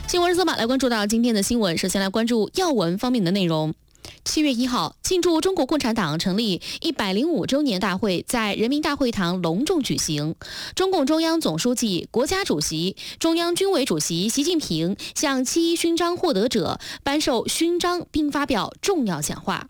新闻热搜码来关注到今天的新闻，首先来关注要闻方面的内容。7月1号，庆祝中国共产党成立105周年大会在人民大会堂隆重举行。中共中央总书记、国家主席、中央军委主席习近平向7·1勋章获得者颁授勋章并发表重要讲话。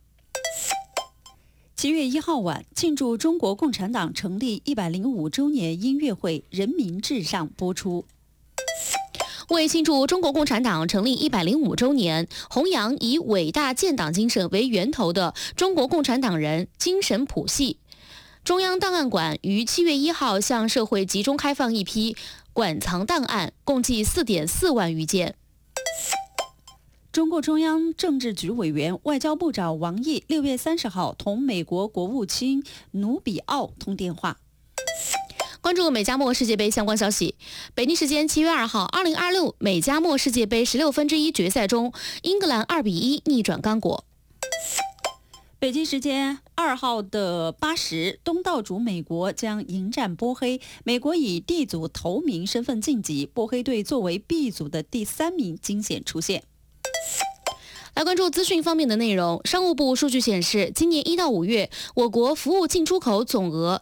7月1号晚，庆祝中国共产党成立105周年音乐会《人民至上》播出。 为庆祝中国共产党成立105周年，弘扬以伟大建党精神为源头的中国共产党人精神谱系，中央档案馆于7月1号向社会集中开放一批馆藏档案，共计4.4万余件。 中共中央政治局委员、外交部长王毅6月30号同美国国务卿努比奥通电话。 关注美加墨世界杯相关消息。北京时间7月2号，2026美加墨世界杯1/16决赛中，英格兰2比1逆转刚果。 北京时间2号的8时，东道主美国将迎战波黑，美国以 D 组头名身份晋级，波黑队作为 B 组的第3名惊险出现。 来关注资讯方面的内容。商务部数据显示，今年1到5月，我国服务进出口总额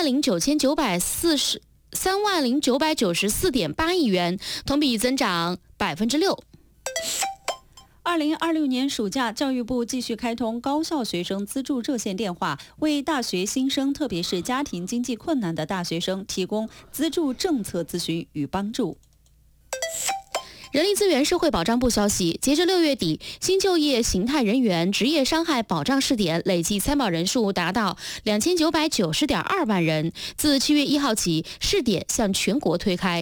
30994.8亿元，同比增长6%。 2026年暑假，教育部继续开通高校学生资助热线电话，为大学新生，特别是家庭经济困难的大学生提供资助政策咨询与帮助。 人力资源社会保障部消息，截至6月底，新就业形态人员职业伤害保障试点累计参保人数达到2990.2万人。自7月1号起，试点向全国推开。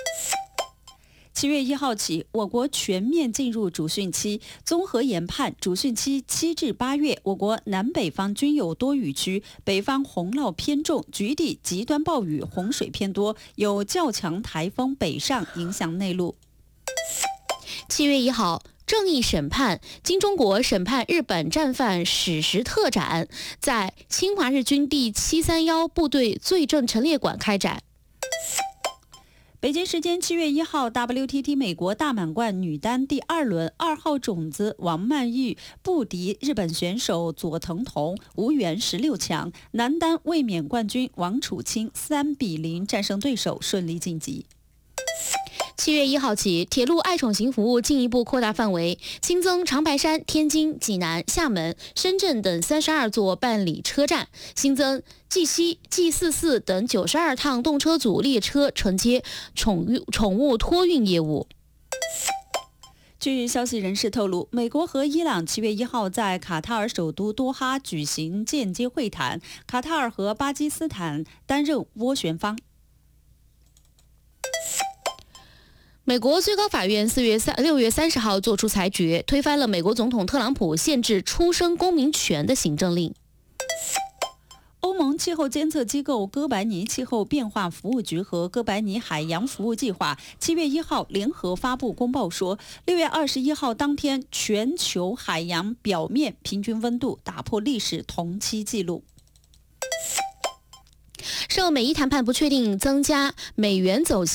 7月1号起，我国全面进入主汛期。综合研判，主汛期7至8月，我国南北方均有多雨区，北方洪涝偏重，局地极端暴雨、洪水偏多，有较强台风北上影响内陆。 7月1号，正义审判金中国审判日本战犯史实特展在侵华日军第731部队罪证陈列馆开展。 北京时间7月1号 ，WTT 美国大满贯女单第2轮，2号种子王曼玉不敌日本选手佐藤瞳，无缘16强。男单卫冕冠军王楚钦3比0战胜对手，顺利晋级。 7月1号起，铁路爱宠行服务进一步扩大范围，新增长白山、天津、济南、厦门、深圳等32座办理车站，新增 G7、G44等92趟动车组列车承接宠物托运业务。 据消息人士透露，美国和伊朗7月1号在卡塔尔首都多哈举行间接会谈，卡塔尔和巴基斯坦担任斡旋方。 美国最高法院6月30号作出裁决，推翻了美国总统特朗普限制出生公民权的行政令。 欧盟气候监测机构哥白尼气候变化服务局和哥白尼海洋服务计划7月1号联合发布公报说，6月21号当天，全球海洋表面平均温度打破历史同期纪录。 受美伊谈判不确定，增加美元走